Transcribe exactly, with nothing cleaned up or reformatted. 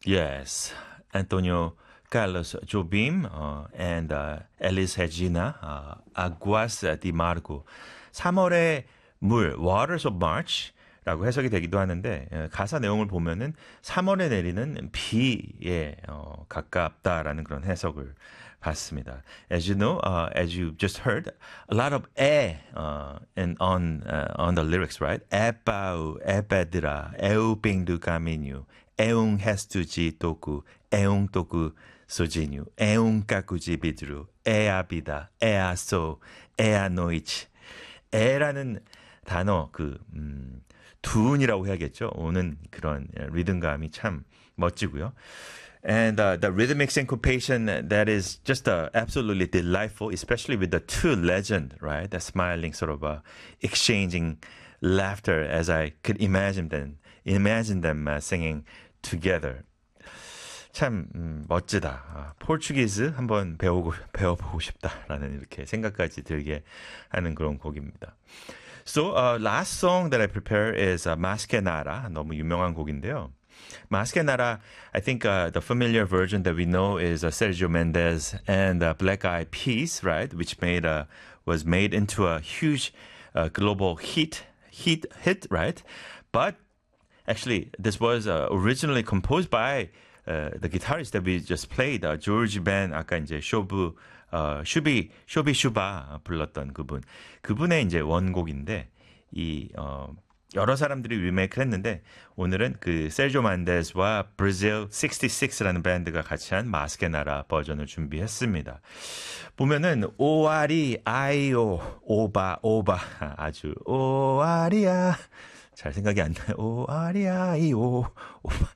Yes, Antonio Carlos Jobim uh, and uh, Elis Regina uh, Aguas de Margo. 삼월의 물, Waters of March 라고 해석이 되기도 하는데 어, 가사 내용을 보면은 삼월에 내리는 비에 어, 가깝다라는 그런 해석을 봤습니다. As you know, uh, as you just heard, a lot of 에 uh, in, on uh, on the lyrics, right? 에빠우, 에빠드라, 에우빙두 가미뉴, 에웅 헤스투지 도구, 에웅 도구 소지뉴, 에웅 까꾸지 비드루, 에아비다, 에아소, 에아노이치. 에라는 단어 그 음, 둔이라고 해야겠죠. 오는 그런 리듬감이 참 멋지고요. And uh, the rhythmic syncopation that is just uh, absolutely delightful, especially with the two legend, right? The smiling sort of uh, exchanging laughter as I could imagine them, imagine them uh, singing together. 참 음, 멋지다. 아, 포르투기즈 한번 배우고 배워보고 싶다라는 이렇게 생각까지 들게 하는 그런 곡입니다. So uh, last song that I prepare is uh, Maskenara. 너무 유명한 곡인데요. Maskenara, I think uh, the familiar version that we know is uh, Sergio Mendes and uh, Black Eyed Peas, right? Which made a was made into a huge uh, global hit, hit, hit, right? But actually, this was uh, originally composed by uh, the guitarist that we just played, uh, George Ben. 아까 이제 쇼부 어, 슈비 쇼비 슈바 불렀던 그분. 그분의 이제 원곡인데 이 어, 여러 사람들이 리메이크를 했는데 오늘은 그 세르조 만데스와 브라질 육십육라는 밴드가 같이 한 마스케나라 버전을 준비했습니다. 보면은 오아리 아이오 오바 오바 아주 오아리야 잘 생각이 안 나요. 오아리아이오 오바